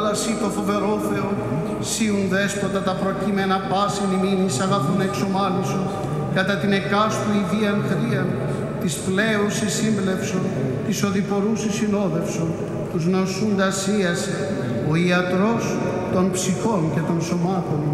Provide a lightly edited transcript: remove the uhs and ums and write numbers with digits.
σύ το φοβερό Θεό, σίουν δέσποτα τα προκείμενα πάσιν ημίνης αγαθούν εξομάλισον, κατά την εκάστου ιδίαν χρίαν, της πλέουσης σύμπλευσον, της οδηπορούσης συνόδευσον, τους νοσούντας ίασε, ο ιατρός των ψυχών και των σωμάτων.